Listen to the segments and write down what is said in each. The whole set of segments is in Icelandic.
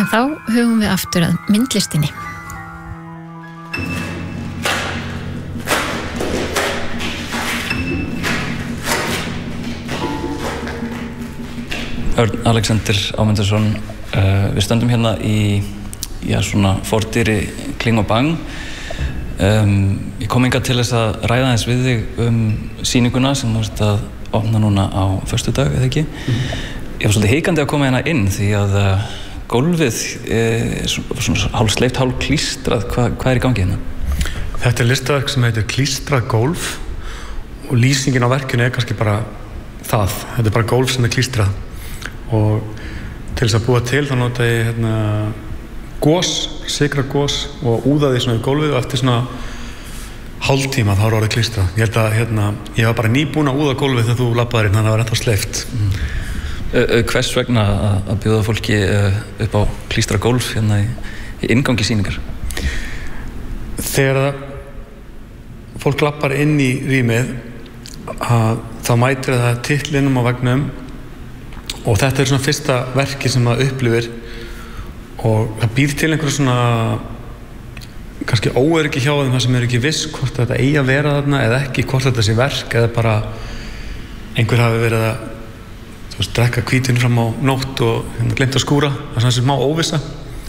En þá hugum við aftur að myndlistinni. Örn Alexander Ámundarsson, við stöndum hérna í svona fordýri Kling og Bang. Ég kom hingað til þess að ræða aðeins við þig sýninguna sem þú ert að opna núna á föstudag, eða ekki? Ég var svolítið hikandi að koma hérna inn því að gólfið er svona hálf sleift, hálf klístrað. Hvað er í gangi hérna? Þetta er listaverk sem heitir Klístrað gólf og lýsingin á verkinu er kannski bara það. Þetta er bara gólf sem er klístrað. Og til þess að búa til þá nota ég sykragos og úðaði svona í gólfið og eftir svona hálftíma þá er orðið klístrað. Ég held að ég var bara nýbúin að úða gólfið þegar þú labbaðir inn, þannig að það var ennþá sleift. Hvers vegna að bjóða fólki upp á klístrað gólf hérna í inngangi sýningar? Þegar fólk labbar inn í rýmið þá mætir það titlinum á veggnum. Og þetta er svona fyrsta verki sem maður upplifir og það býr til einhverju svona kannski óöryggi hjá þeim það sem ekki viss hvort þetta eigi að vera þarna eða ekki, hvort þetta sé verk eða bara einhver hafi verið að drekka hvítvín fram á nótt og gleymt að skúra, það er svona smá óvissa.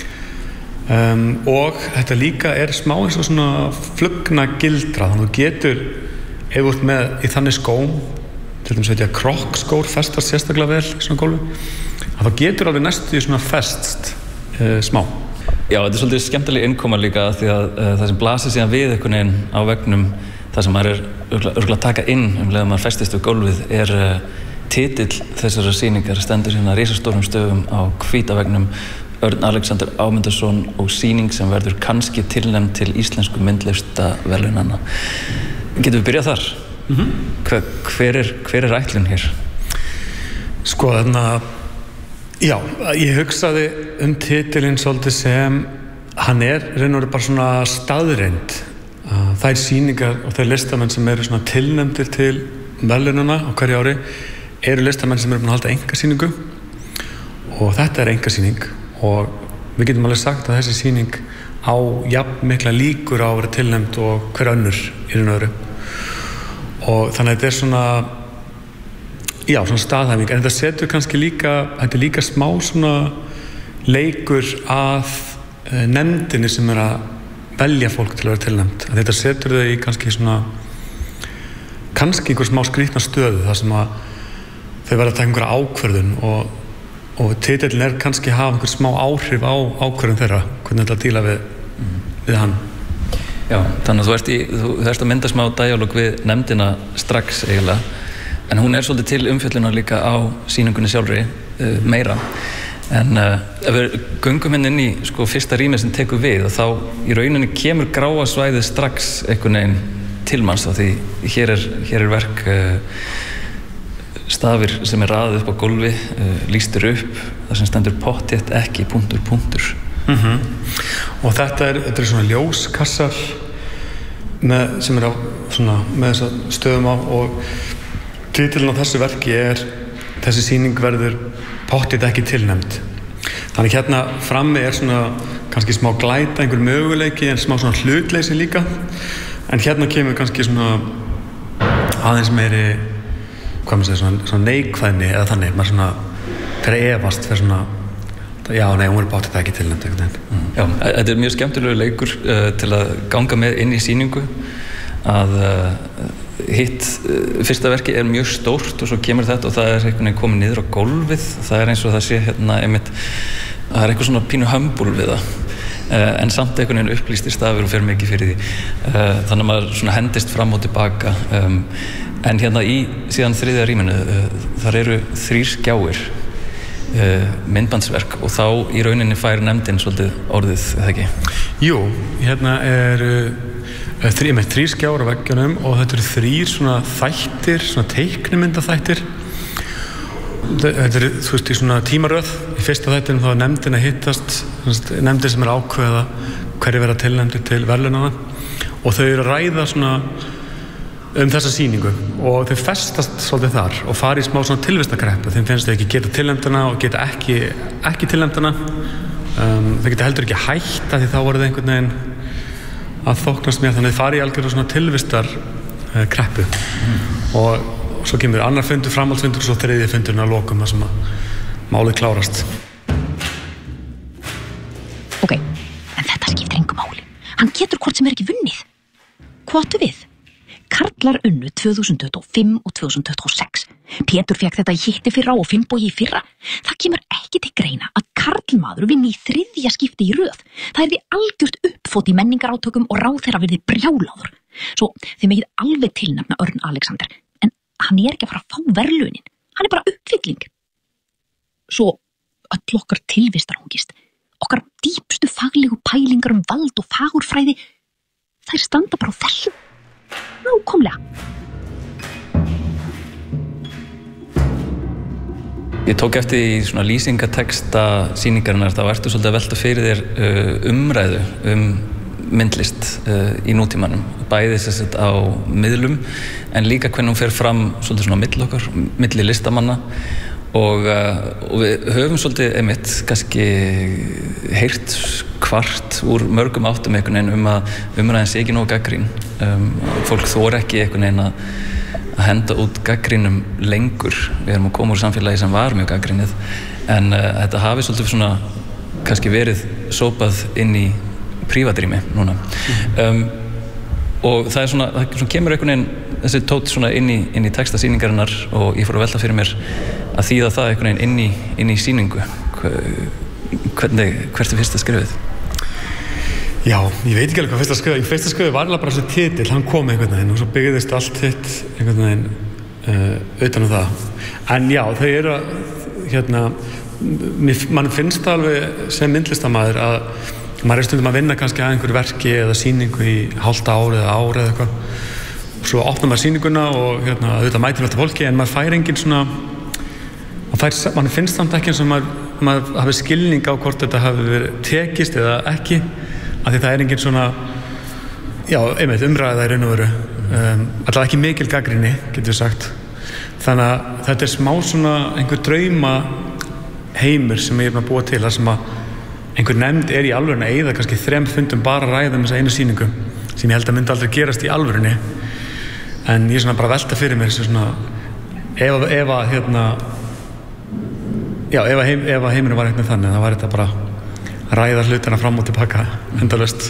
Og þetta líka er smá eins og svona flugna gildra, þannig að þú getur ef þú ert með í þannig skóm til dæmis veit ég að krokkskór festast sérstaklega vel í svona gólfi að þá getur alveg næstu í svona festst smá. Já, þetta er svolítið skemmtileg innkoma líka því að það sem blasir síðan við einhvern veginn á veggnum það sem maður er örugglega að taka inn leið að maður festist við gólfið er titill þessara sýningar stendur hérna risastórum stöfum á hvíta veggnum Örn Alexander Ámundarsson og sýning sem verður kannski tilnefnd til íslensku myndlistaverðlaunanna. Getum við byrjað þar? Hver er ætlun hér? Sko já, ég hugsaði titilinn svolítið sem hann er raun og veru bara svona staðreynd. Þær sýningar og þeir listamenn sem eru svona tilnefndir til verðlaunanna á hverju ári eru listamenn sem eru búin að halda einkasýningu og þetta er einkasýning og við getum alveg sagt að þessi sýning á jafn mikla líkur á að vera tilnefnd og hver önnur í raun og veru. Og þannig að þetta er svona staðhæfing en þetta setur kannski líka þetta er líka smá svona leikur að nefndinni sem er að velja fólk til að vera tilnefnd. Þetta setur þau í kannski einhver smá skrýtna stöðu þar sem að þau verða að taka einhverja ákvörðun og titillinn er kannski að hafa einhver smá áhrif á ákvörðun þeirra hvernig þetta díla við hann. Já, þannig að þú ert að mynda smá dialóg við nefndina strax eiginlega, en hún er svolítið til umfjöllunar líka á sýningunni sjálfri meira. En ef við göngum inn í fyrsta rýmið sem tekur við og þá í rauninni kemur gráa svæðið strax einhvern veginn til manns því hér er verk stafir sem er raðið upp á gólfi, lýstur upp, það sem stendur pottþétt ekki, punktur. Og þetta er svona ljóskassar sem er með þessa stöðum á og titillinn á þessu verki er þessi sýning verður pottþétt ekki tilnefnd. Þannig hérna frammi er svona kannski smá glæta einhver möguleiki en smá svona hlutleysi líka en hérna kemur kannski svona aðeins meiri svona neikvæðni eða þannig maður svona fyrir efast fyrir svona já, nei, hún er pottþétt ekki tilnefnd. Já, þetta er mjög skemmtilegu leikur til að ganga með inn í sýningu að hitt fyrsta verki er mjög stórt og svo kemur þetta og það er einhvern veginn komið niður á gólfið það er eins og það sé einmitt það er eitthvað svona pínu hömbul við það en samt einhvern veginn upplýstir stafur og fer mikið fyrir því þannig að maður svona hendist fram og tilbaka en hérna í síðan þriðja rýminu þar eru 3 skjáir myndbandsverk og þá í rauninni fær nefndin svolítið orðið, eða ekki? Jú, hérna eru 3 skjáir á veggjunum og þetta eru 3 svona þættir, svona teiknimyndaþættir. Þetta eru, þú veist, í svona tímaröð. Í fyrsta þættinum þá er nefndin að hittast, nefndin sem er ákveða hverju vera tilnefndir til verðlaunanna og þau eru að ræða svona þessa sýningu og þau festast svolítið þar og fara í smá svona tilvistakreppu. Þeim finnst þau ekki geta tilnefndana og geta ekki tilnefndana þau geta heldur ekki hætt af því þá voru þau einhvern veginn að þóknast mér, þannig að þið fari í algjörðu svona tilvistar kreppu og svo kemur annar fundur, framhaldsfundur og svo þriðji fundurinn að lokum þar sem að málið klárast. Ok, en þetta skiptir engu máli. Hann getur hvort sem ekki vunnið. Hvað áttu við? Karlar unnu 2025 og 2026. Pétur fékk þetta í hitti fyrra og Finnbogi í fyrra. Það kemur ekki til greina að karlmaður vinni í 3. skipti í röð. Það er því algjört uppfót í menningarátökum og ráðherra verði brjáláður. Svo þið megið alveg tilnefna Örn Alexander, en hann er ekki að fara að fá verðlaunin. Hann er bara uppfylling. Svo öll okkar tilvistarhungist, okkar dýpstu faglegu pælingar vald og fagurfræði, þær standa bara á þessu. Nákvæmlega. Ég tók eftir í svona lýsingatexta sýningarinnar, þá ertu svolítið að velta fyrir þér umræðu myndlist í nútímanum, bæði sett á miðlum en líka hvernig hún fer fram svolítið svona milli okkar, milli listamanna og við höfum svolítið einmitt kannski heyrt kvart úr mörgum áttum einhvern veginn að umræðin sé ekki nógu gagnrýn. Fólk þor ekki einhvern veginn að henda út gaggrínum lengur. Við erum að koma úr samfélagi sem var mjög gaggrínið en þetta hafi svolítið svona kannski verið sópað inn í prívatrými núna. Og það er svona, það kemur einhvern veginn þessi tótt svona inn í texta sýningarinnar og ég fór að velta fyrir mér að þýða það einhvern veginn inn í sýningu. Hvert er fyrsta skrifið? Já, ég veit ekki alveg hvað fyrsta skrifið. Fyrsta skrifið var alveg bara þessi titill, hann kom einhvern veginn og svo byggðist allt hitt einhvern veginn utan það. En já, þau eru mann finnst það alveg sem myndlistarmaður að maður er stundum að vinna kannski að einhverju verki eða sýningu í hálft ár eða eitthvað og svo opnar maður sýninguna og auðvitað mætir alltaf fólki en maður fær engin svona mann finnst samt ekki eins og maður hafi skilning á hvort þetta hafi verið tekist eða ekki af því það er engin svona einmitt umræða í raun og veru alltaf ekki mikil gagnrýni getur við sagt þannig að þetta er smá svona einhver drauma heimur sem ég er að búa til þar sem að einhver nefnd er í alvörunni að eyða kannski 3 fundum bara að ræða þessa einu sýningu sem ég held að myndi aldrei gerast í alvörunni en ég er svona bara að velta fyrir mér svona, ef heimurinn var eitthvað þannig þá var þetta bara að ræða hlutina fram og tilbaka endalaust.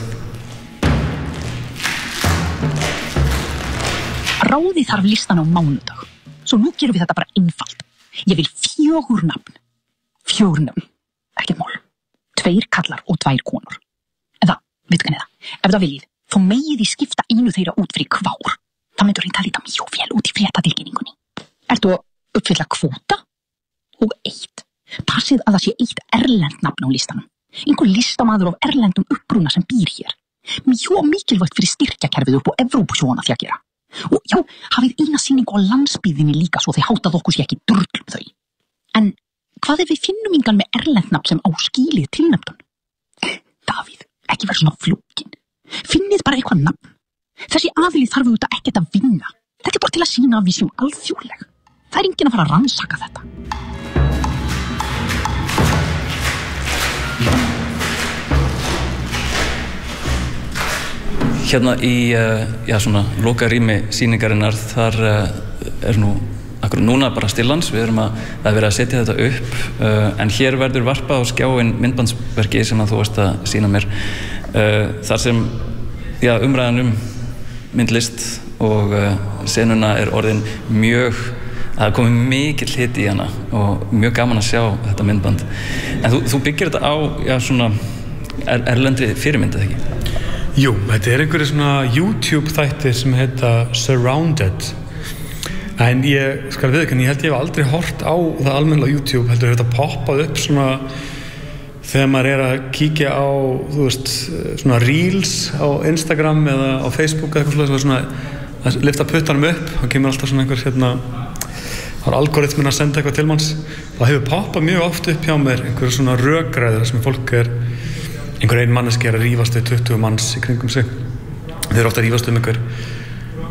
Ráði þarf listan á mánudag svo nú gerum við þetta bara einfalt. Ég vil 4 nafn. 4 nafn, ekkert mál. 2 kallar og 2 konur. Eða, veit hvernig það, ef það viljið, þá megið í skipta einu þeirra út fyrir hvár. Það myndur reynda að líta mjög vel út í fréttatilkynningunni. Ertu að uppfylla kvóta? Og 1. Passið að það sé 1 erlend nafn á listanum. Einhver listamaður af erlendum uppruna sem býr hér. Mjög mikilvægt fyrir styrkjakerfið upp á Evrópusjóna því að gera. Og já, hafið eina sýningu á landsbyggðinni líka svo þið hátað okkur sé ekki drull þau. En hvað ef við finnum engan með erlendnafn sem á skilið tilnefndun? Davíð, ekki vera svona flókin. Finnið bara eitthvað nafn. Þessi aðili þarf auðvitað ekkert að vinna. Þetta er bara til að sýna að við séum alþjóðleg. Það er enginn að fara að rannsaka þetta. Hérna í svona lokarými sýningarinnar þar er nú akkur núna bara stillans, við erum að vera að setja þetta upp en hér verður varpað á skjáinn myndbandsverki sem að þú varst að sýna mér þar sem umræðan myndlist og senuna er orðin mjög það er komið mikill hiti í hana og mjög gaman að sjá þetta myndband en þú byggir þetta á svona erlendri fyrirmynd eða ekki? Jú, þetta er einhverju svona YouTube þættir sem heita Surrounded en ég skal viðurkenna, ég held ég hef aldrei hort á það almennilega á YouTube, heldur þetta poppað upp svona þegar maður er að kíkja á, þú veist, svona reels á Instagram eða á Facebook eða eitthvað svona að lyfta puttanum upp og kemur alltaf svona einhver þá er algoritminn að senda eitthvað til manns og hefur poppað mjög oft upp hjá mér einhverju svona rökræður sem fólk einhver ein manneski að rífast við 20 manns í kringum sig þeir eru ofta að rífast einhver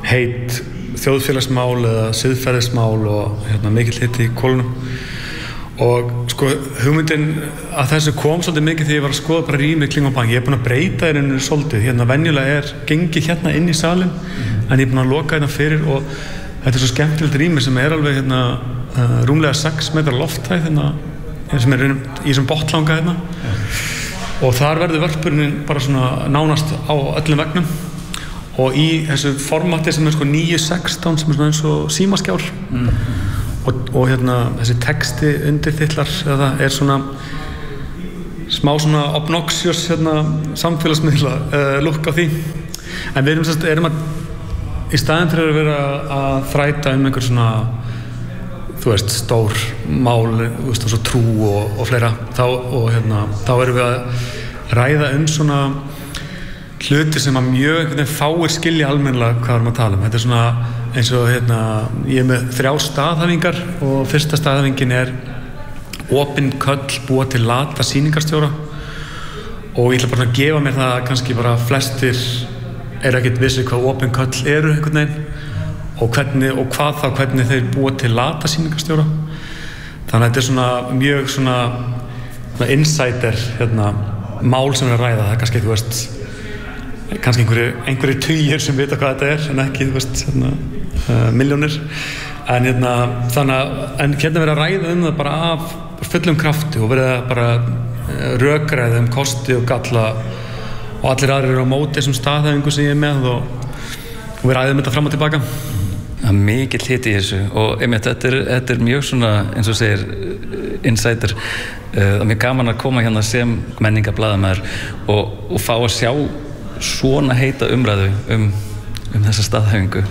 þjóðfélagsmál eða siðferðismál og mikill hiti í kolunum og sko hugmyndin að þessu kom svolítið mikið þegar ég var að skoða bara rými kringum Bang. Ég búin að breyta þér svolítið, venjulega gengi hérna inn í salin en ég búin að loka hérna fyrir og þetta svo skemmtilegt rými sem alveg rúmlega 6 metrar lofthæð sem í þessum botnlanga og þar verður vörpurinn bara svona nánast á öllum vegnum og í þessu formati sem sko 9:16 sem svona eins og símaskjár og þessi texti undirtitlar svona smá svona obnoxious samfélagsmiðla look á því en við erum að í staðinn fyrir að vera að þræta einhver svona þú veist, stór mál svo trú og fleira þá erum við að ræða svona hluti sem að mjög fáir skilja almennilega hvað erum að tala þetta svona eins og ég með 3 staðhæfingar og fyrsta staðhæfingin opin köll búa til lata sýningarstjóra og ég ætla bara að gefa mér það kannski bara flestir ekkert vissi hvað opin köll einhvern veginn og hvernig þeir búa til lata sýningarstjóra þannig að þetta svona mjög svona insider mál sem að ræða það kannski þú veist kannski einhverjir tugir sem vita hvað þetta en ekki þú veist milljónir en en verið að ræða það bara af fullum krafti og verið að bara rökræða kosti og galla og allir aðrir eru á móti þessum staðhæfingu sem ég með og við ræðum þetta fram og tilbaka. Það mikill hiti í þessu og einmitt þetta mjög svona eins og segir insider það mjög gaman að koma hérna sem menningarblaðamaður og fá að sjá svona heita umræðu þessa staðhæfingu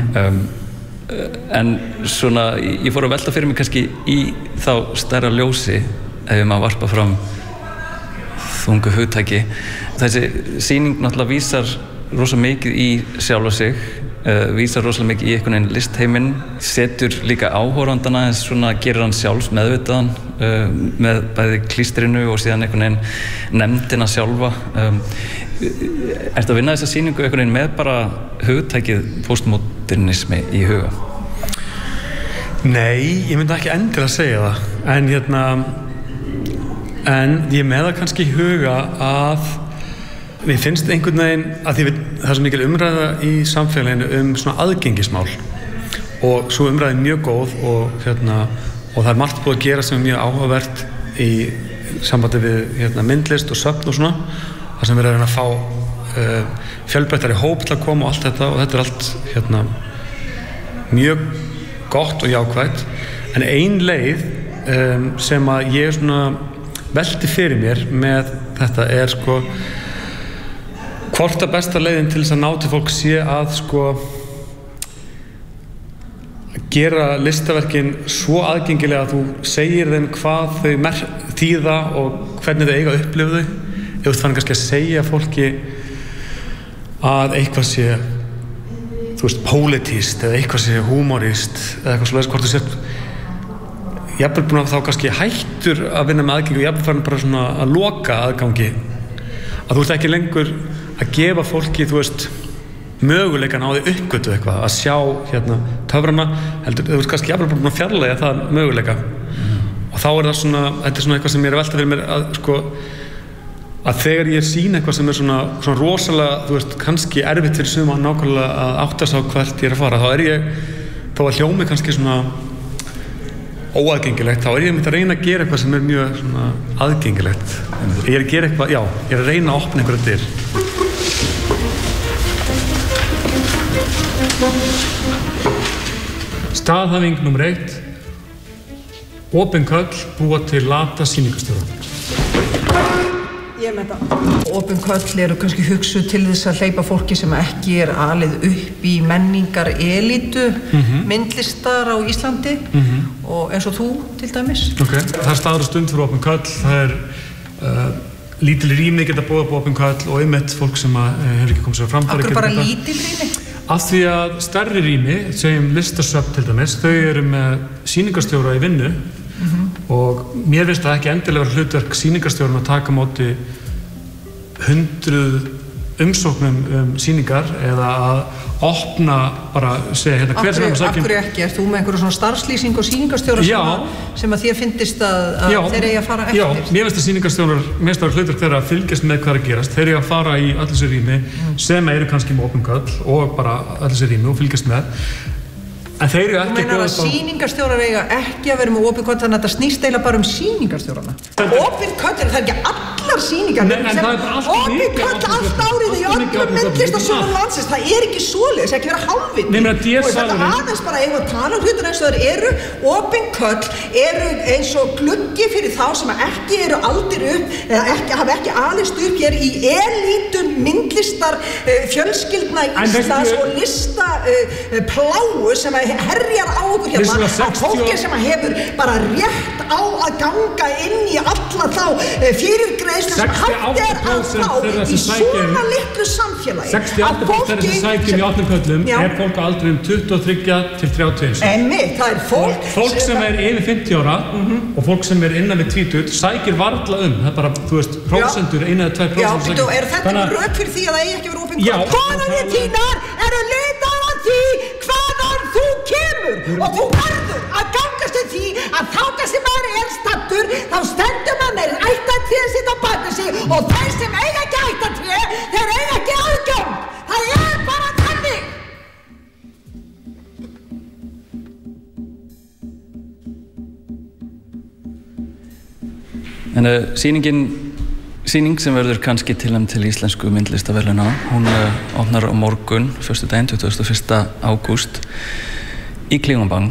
en svona ég fór að velta fyrir mig kannski í þá stærra ljósi ef maður varpa fram þungu hugtaki þessi sýning náttúrulega vísar rosa mikið í sjálfa sig vísar rosalega mikið í einhvern veginn listheiminn setur líka áhorfandana en svona gerir hann sjálfs meðvitaðan með bæði klístrinu og síðan einhvern veginn nefndina sjálfa ertu að vinna þessa sýningu einhvern veginn með bara hugtækið postmodernismi í huga? Nei, ég myndi ekki endilega að segja það en ég með það kannski í huga að mér finnst einhvern veginn að það er svo mikil umræða í samfélaginu svona aðgengismál og svo umræða mjög góð og það margt búið að gera sem mjög áhugavert í sambandi við myndlist og söfn og svona þar sem við erum að fá fjölbreyttari hóp til að koma og allt þetta og þetta allt mjög gott og jákvætt en ein leið sem að ég svona velti fyrir mér með þetta sko hvort að besta leiðin til þess að ná til fólk sé að sko gera listaverkin svo aðgengilega að þú segir þeim hvað þau þýða og hvernig þau eiga að upplifa þau ef þú fann kannski að segja fólki að eitthvað sé þú veist, pólitískt eða eitthvað sé húmorist eða eitthvað svoleiðis hvort þú sér jafnvel búin að þá kannski hættur að vinna með aðgengi og jafnvel farin bara svona að loka aðgangi að þú ert ekki lengur að gefa fólki, þú veist möguleikan á því uppgötu eitthvað að sjá töfrana heldur, þú veist kannski jafnvel búin að fjarlægja það möguleika og þá það svona, þetta svona eitthvað sem ég velta fyrir mér að sko að þegar ég sýn eitthvað sem svona rosalega, þú veist, kannski erfitt fyrir suma nákvæmlega að átta sig á hvert ég að fara, þá ég þá að hljómi kannski svona óaðgengilegt, þá ég myndi að reyna að gera eitthvað sem mjög svona aðgengilegt ég að gera eitthvað, já, ég að reyna að opna einhverja dyr Staðhæfing númer 1 Opin köll búa til lata sýningarstjóra Ég með það. Opin köll eru kannski hugsuð til þess að hleypa fólki sem ekki alið upp í menningar elítu myndlistar á Íslandi og eins og þú til dæmis. Okay. Það staður stund fyrir opin köll, það lítil rými geta búið upp opin köll og einmitt fólk sem hefur ekki komið sér fram. Akkur bara lítil rými? Af því að stærri rými, segjum listasöfn til dæmis, þau eru með sýningarstjóra í vinnu og mér finnst það ekki endilega hlutverk sýningarstjórn að taka móti umsóknum sýningar eða að opna bara segja hver sem að sækja Akkur ekki, þú með einhverju svona starfslýsing og sýningarstjóra sem að þér finnist að þeir eigi að fara eftir? Já, mér finnst að sýningarstjórar mest ára hlutverk þeirra að fylgjast með hvað að gerast, þeir eiga að fara í allir þessi rými sem eru kannski með opin köll og bara allir þessi rými og fylgjast með. En þeir eru ekki... Þú meinar að sýningarstjórar eiga ekki að vera með opin köll, þannig að þetta snýst eiginlega bara sýningarstjórana. Opin köll, það ekki allar sýningar. Opin köll allt árið í öllum myndlistasöfum landsins. Það ekki svoleiðis, ekki vera hálfviti. Þetta aðeins bara eiga að tala hlutur eins og þeir eru. Opin köll eru eins og gluggi fyrir þá sem ekki eru aldir upp, eða hafa ekki alist upp hér í elítum myndlistar fjölskyldna Íslands og listapláu sem herjar á okkur hérna á fólki sem hefur bara rétt á að ganga inn í alla þá fyrirgreiðslu sem hægt að fá í svona litlu samfélagi 68% þeirra sem sækjum í opnum köllum fólk á aldrinum 23 til 31. Einmitt, það fólk sem yfir 50 ára og fólk sem innan við 20 sækir varla það er bara, þú veist, prósentur 1 eða 2% sækir. Já, er þetta rök fyrir því að það eigi ekki verið opin köll? Konarnir þínar eru leitað að því hvaðan þú kemur og þú verður að gangast til því að þangað sem maður stattur þá stendur maður með ættartré sitt á baki sig og þeir sem eiga ekki ættartré þeir eiga ekki aðgang. Það bara þannig. En sýning sem verður kannski tilnæmd til íslensku myndlistaverðlauna, hún opnar á morgun, föstudaginn 21. ágúst í Klingenbang.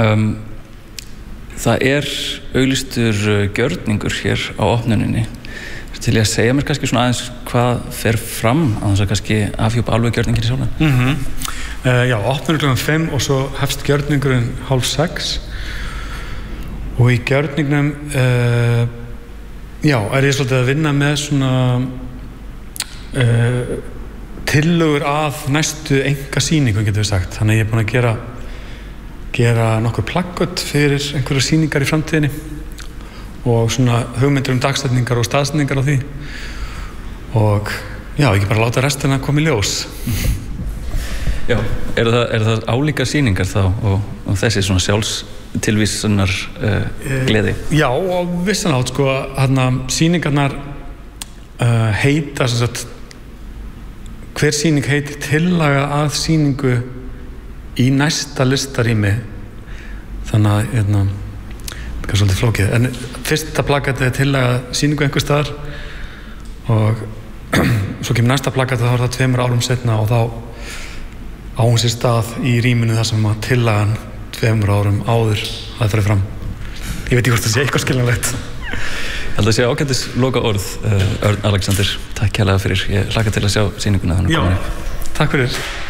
Það auglýstur gjörningur hér á opnuninni. Til ég að segja mér kannski svona aðeins hvað fer fram á þess að kannski afhjúpa alveg gjörningin í sjálfan? Já, opnunin 5 og svo hefst gjörningurinn 5:30 og í gjörningnum já, ég svolítið að vinna með svona tillögur að næstu einkasýningu, getum við sagt. Þannig að ég búinn að gera nokkur plakkött fyrir einhverjar sýningar í framtíðinni og svona hugmyndir dagsetningar og staðsetningar á því. Og já, ekki bara láta restina koma í ljós. Já, það álíka sýningar þá og þessi svona sjálfstilvísunar gleði? Já, á vissan hátt sko, sýningarnar heita sem sagt, hver sýning heitir tillaga að sýningu í næsta listarými, þannig að það er svolítið flókið, en fyrsta plakatið tillaga sýningu einhvers staðar og svo kemur næsta plakatið, þá það 2 árum seinna og þá á hún sér stað í rýminu þar sem að tillagan 2 árum áður að það fyrir fram. Ég veit ekki hvort það sé eitthvað skiljanlegt. Ég held að sé ágætis loka orð, Örn Alexander. Takk kærlega fyrir. Ég hlakka til að sjá sýninguna þannig. Já, takk fyrir.